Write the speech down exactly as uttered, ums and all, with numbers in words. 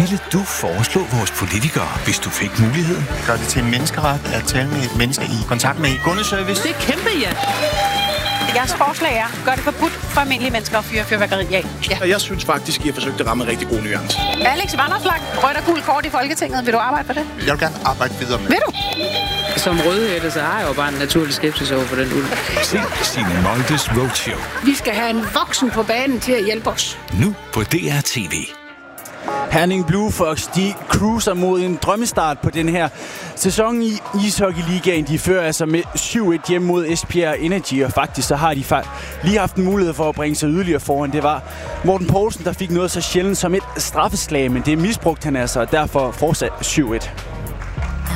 ville du foreslå vores politikere, hvis du fik muligheden? Gør det til en menneskeret at tale med et menneske i kontakt med kundeservice? Det er kæmpe, ja. Jeres forslag er, gør det forbudt for almindelige mennesker at fyre fyrværkeri af. Ja. Jeg synes faktisk, I har forsøgt at ramme en rigtig god nuance. Alex Vanopslagh, rødt og gult kort i Folketinget. Vil du arbejde for det? Jeg vil gerne arbejde videre med. Vil du? Som rødhætte, så har jeg jo bare en naturlig skepsis over for den ulv. Se Signe Moldes Roadshow. Vi skal have en voksen på banen til at hjælpe os. Nu på D R T V. Herning Blue Fox, de cruiser mod en drømmestart på den her sæson i ishockeyligaen. De fører altså med syv et hjemme mod Esbjerg Energy, og faktisk så har de lige haft en mulighed for at bringe sig yderligere foran. Det var Morten Poulsen, der fik noget så sjældent som et straffeslag, men det misbrugte han altså, og derfor fortsat syv et.